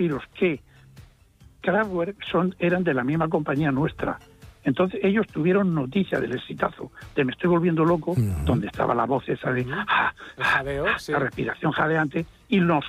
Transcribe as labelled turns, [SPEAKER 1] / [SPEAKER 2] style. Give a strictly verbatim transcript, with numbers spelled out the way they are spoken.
[SPEAKER 1] deciros que Kraftwerk son, eran de la misma compañía nuestra. Entonces ellos tuvieron noticia del exitazo de Me estoy volviendo loco, uh-huh. donde estaba la voz esa de ah,
[SPEAKER 2] jadeo,
[SPEAKER 1] ah,
[SPEAKER 2] sí.
[SPEAKER 1] la respiración jadeante, y nos